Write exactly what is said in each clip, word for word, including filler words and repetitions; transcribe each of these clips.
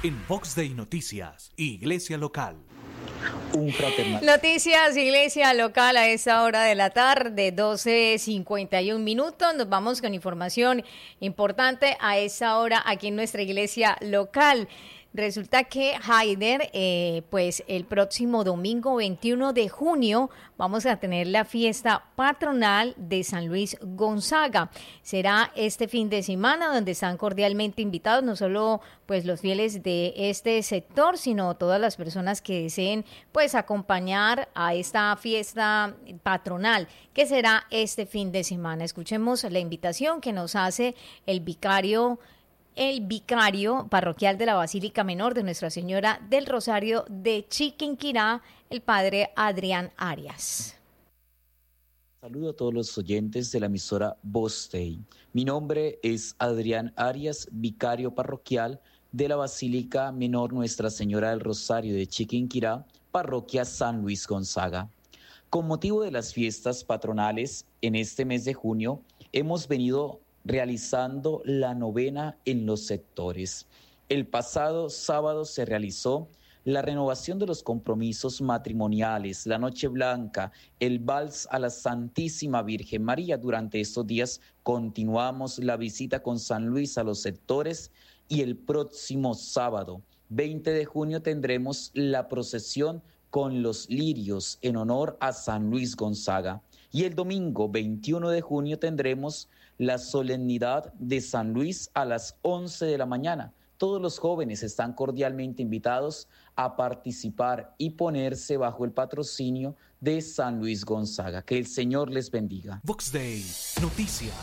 En Vox Day Noticias, Iglesia Local. Un fraternal. Noticias, Iglesia Local a esta hora de la tarde, doce cincuenta y un minutos. Nos vamos con información importante a esta hora aquí en nuestra Iglesia Local. Resulta que Haider, eh, pues el próximo domingo veintiuno de junio vamos a tener la fiesta patronal de San Luis Gonzaga. Será este fin de semana donde están cordialmente invitados no solo pues los fieles de este sector, sino todas las personas que deseen pues acompañar a esta fiesta patronal que será este fin de semana. Escuchemos la invitación que nos hace el vicario el vicario parroquial de la Basílica Menor de Nuestra Señora del Rosario de Chiquinquirá, el padre Adrián Arias. Saludo a todos los oyentes de la emisora Vox Day. Mi nombre es Adrián Arias, vicario parroquial de la Basílica Menor Nuestra Señora del Rosario de Chiquinquirá, parroquia San Luis Gonzaga. Con motivo de las fiestas patronales, en este mes de junio, hemos venido realizando la novena en los sectores. El pasado sábado se realizó la renovación de los compromisos matrimoniales, la Noche Blanca, el Vals a la Santísima Virgen María. Durante estos días continuamos la visita con San Luis a los sectores y el próximo sábado, veinte de junio, tendremos la procesión con los lirios en honor a San Luis Gonzaga. Y el domingo veintiuno de junio tendremos la solemnidad de San Luis a las once de la mañana. Todos los jóvenes están cordialmente invitados a participar y ponerse bajo el patrocinio de San Luis Gonzaga. Que el Señor les bendiga. Vox Day Noticias.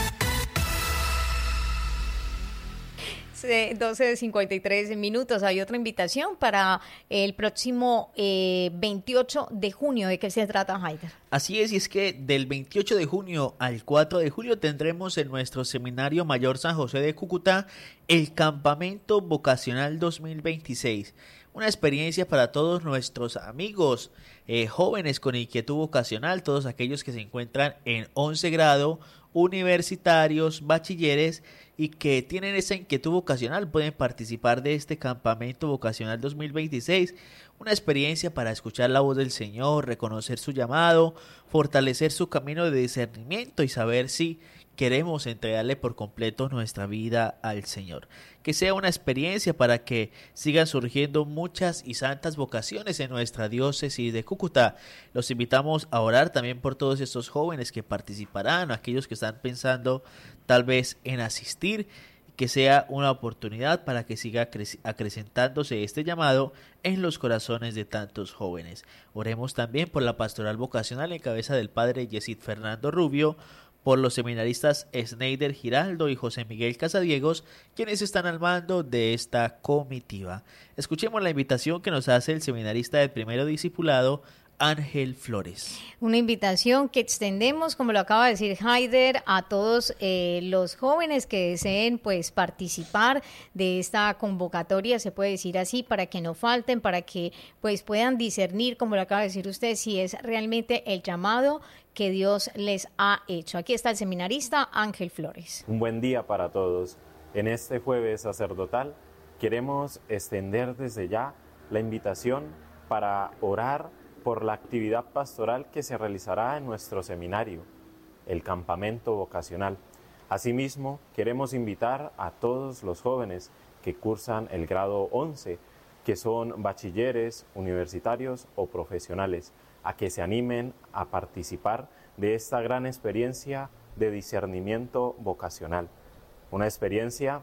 doce cincuenta y tres minutos. Hay otra invitación para el próximo eh, veintiocho de junio. ¿De qué se trata, Haider? Así es, y es que del veintiocho de junio al cuatro de julio tendremos en nuestro Seminario Mayor San José de Cúcuta el Campamento Vocacional dos mil veintiséis. Una experiencia para todos nuestros amigos eh, jóvenes con inquietud vocacional, todos aquellos que se encuentran en once grado, universitarios, bachilleres y que tienen esa inquietud vocacional pueden participar de este Campamento Vocacional dos mil veintiséis, una experiencia para escuchar la voz del Señor, reconocer su llamado, fortalecer su camino de discernimiento y saber si queremos entregarle por completo nuestra vida al Señor. Que sea una experiencia para que sigan surgiendo muchas y santas vocaciones en nuestra diócesis de Cúcuta. Los invitamos a orar también por todos estos jóvenes que participarán, aquellos que están pensando tal vez en asistir, que sea una oportunidad para que siga acrecentándose este llamado en los corazones de tantos jóvenes. Oremos también por la pastoral vocacional en cabeza del padre Yesid Fernando Rubio, por los seminaristas Sneider Giraldo y José Miguel Casadiegos, quienes están al mando de esta comitiva. Escuchemos la invitación que nos hace el seminarista del primero discipulado, Ángel Flores. Una invitación que extendemos, como lo acaba de decir Haider, a todos eh, los jóvenes que deseen pues participar de esta convocatoria, se puede decir así, para que no falten, para que pues puedan discernir, como lo acaba de decir usted, si es realmente el llamado que Dios les ha hecho. Aquí está el seminarista Ángel Flores. Un buen día para todos. En este jueves sacerdotal queremos extender desde ya la invitación para orar por la actividad pastoral que se realizará en nuestro seminario, el campamento vocacional. Asimismo, queremos invitar a todos los jóvenes que cursan el grado once, que son bachilleres, universitarios o profesionales, a que se animen a participar de esta gran experiencia de discernimiento vocacional. Una experiencia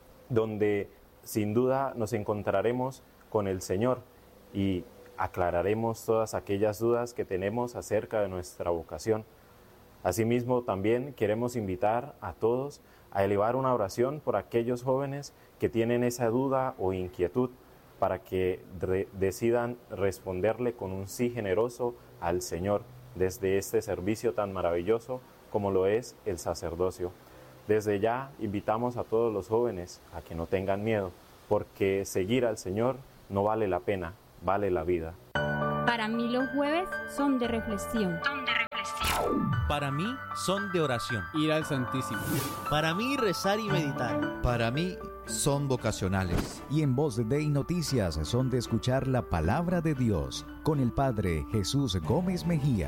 donde sin duda nos encontraremos con el Señor y aclararemos todas aquellas dudas que tenemos acerca de nuestra vocación. Asimismo, también queremos invitar a todos a elevar una oración por aquellos jóvenes que tienen esa duda o inquietud, para que re- decidan responderle con un sí generoso al Señor desde este servicio tan maravilloso como lo es el sacerdocio. Desde ya invitamos a todos los jóvenes a que no tengan miedo, porque seguir al Señor no vale la pena, vale la vida. Para mí los jueves son de reflexión. Son de reflexión. Para mí son de oración. Ir al Santísimo. Para mí rezar y meditar. Para mí son vocacionales. Y en Voz de Noticias son de escuchar la palabra de Dios con el Padre Jesús Gómez Mejía.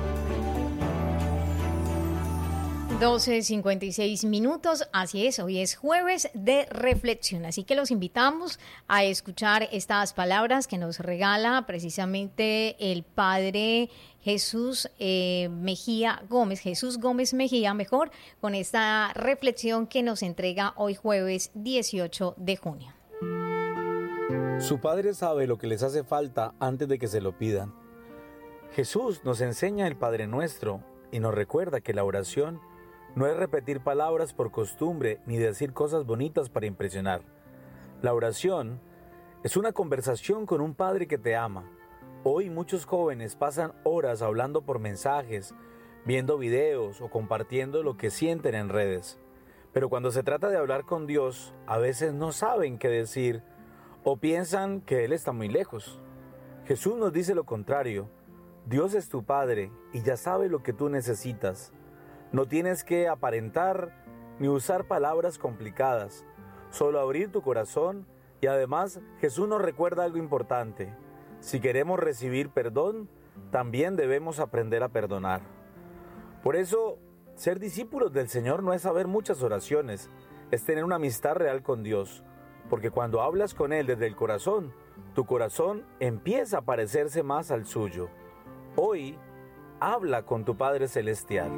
doce cincuenta y seis minutos, así es, hoy es jueves de reflexión, así que los invitamos a escuchar estas palabras que nos regala precisamente el Padre Jesús eh, Mejía Gómez, Jesús Gómez Mejía, mejor, con esta reflexión que nos entrega hoy jueves dieciocho de junio. Su Padre sabe lo que les hace falta antes de que se lo pidan. Jesús nos enseña el Padre Nuestro y nos recuerda que la oración no es repetir palabras por costumbre ni decir cosas bonitas para impresionar. La oración es una conversación con un Padre que te ama. Hoy muchos jóvenes pasan horas hablando por mensajes, viendo videos o compartiendo lo que sienten en redes. Pero cuando se trata de hablar con Dios, a veces no saben qué decir o piensan que Él está muy lejos. Jesús nos dice lo contrario. Dios es tu Padre y ya sabe lo que tú necesitas. No tienes que aparentar ni usar palabras complicadas, solo abrir tu corazón y además Jesús nos recuerda algo importante. Si queremos recibir perdón, también debemos aprender a perdonar. Por eso, ser discípulos del Señor no es saber muchas oraciones, es tener una amistad real con Dios, porque cuando hablas con Él desde el corazón, tu corazón empieza a parecerse más al suyo. Hoy, habla con tu Padre Celestial.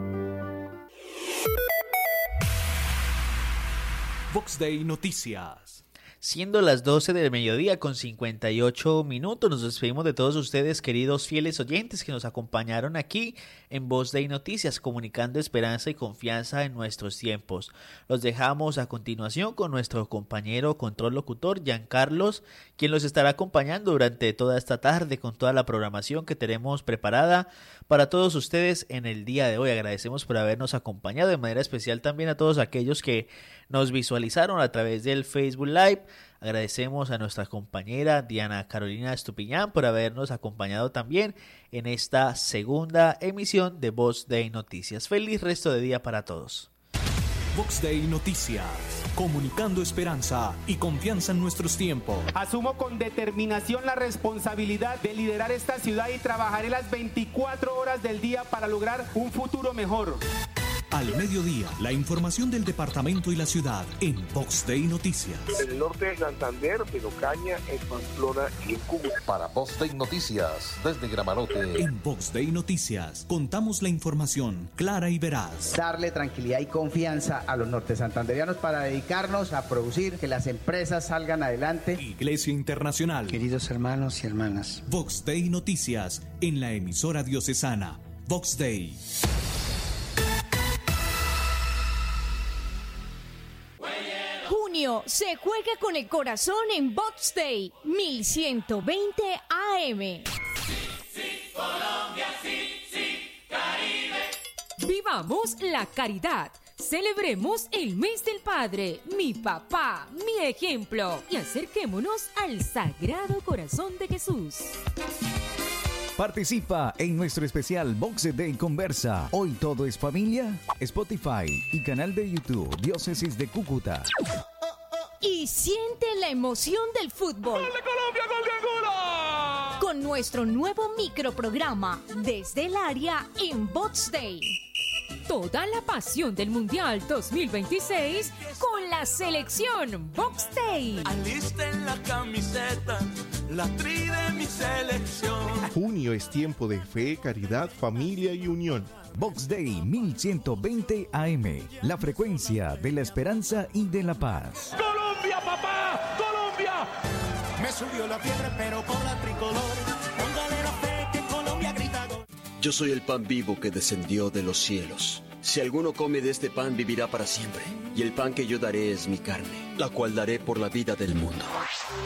Vox Day Noticias. Siendo las doce del mediodía con cincuenta y ocho minutos, nos despedimos de todos ustedes, queridos fieles oyentes que nos acompañaron aquí en Voz de Noticias, comunicando esperanza y confianza en nuestros tiempos. Los dejamos a continuación con nuestro compañero control locutor, Giancarlos, quien los estará acompañando durante toda esta tarde con toda la programación que tenemos preparada para todos ustedes en el día de hoy. Agradecemos por habernos acompañado, de manera especial también a todos aquellos que nos visualizaron a través del Facebook Live. Agradecemos a nuestra compañera Diana Carolina Estupiñán por habernos acompañado también en esta segunda emisión de Voz Day Noticias. Feliz resto de día para todos. Vox Day Noticias, comunicando esperanza y confianza en nuestros tiempos. Asumo con determinación la responsabilidad de liderar esta ciudad y trabajaré las veinticuatro horas del día para lograr un futuro mejor. Al mediodía, la información del departamento y la ciudad en Vox Day Noticias. En el norte de Santander, en Ocaña, en Pamplona y en Cúcuta. Para Vox Day Noticias, desde Gramarote. En Vox Day Noticias, contamos la información clara y veraz. Darle tranquilidad y confianza a los norte santanderianos para dedicarnos a producir, que las empresas salgan adelante. Iglesia Internacional. Queridos hermanos y hermanas. Vox Day Noticias, en la emisora diocesana. Vox Day. Se juega con el corazón en Vox Day mil ciento veinte A M. Sí, sí, Colombia, sí, sí, Caribe. Vivamos la caridad. Celebremos el mes del Padre, mi papá, mi ejemplo, y acerquémonos al Sagrado Corazón de Jesús. Participa en nuestro especial Vox Day Conversa. Hoy todo es familia. Spotify y canal de YouTube Diócesis de Cúcuta. Y siente la emoción del fútbol. ¡Gol de Colombia, gol de Angola! Con nuestro nuevo microprograma Desde el Área en Vox Day. Toda la pasión del Mundial dos mil veintiséis con la selección Vox Day. Alisten la camiseta, la tri de mi selección. Junio es tiempo de fe, caridad, familia y unión. Vox Day mil ciento veinte A M, la frecuencia de la esperanza y de la paz. ¡Colombia, papá! ¡Colombia! Me subió la fiebre, pero por la tricolor. Póngale la fe que Colombia grita. Yo soy el pan vivo que descendió de los cielos. Si alguno come de este pan, vivirá para siempre. Y el pan que yo daré es mi carne, la cual daré por la vida del mundo.